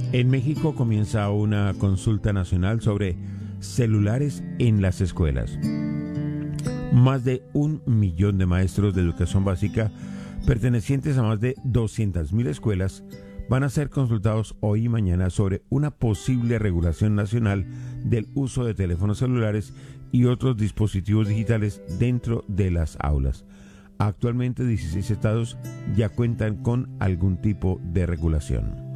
En México comienza una consulta nacional sobre celulares en las escuelas. Más de 1 millón de maestros de educación básica pertenecientes a más de 200.000 escuelas van a ser consultados hoy y mañana sobre una posible regulación nacional del uso de teléfonos celulares y otros dispositivos digitales dentro de las aulas. Actualmente 16 estados ya cuentan con algún tipo de regulación.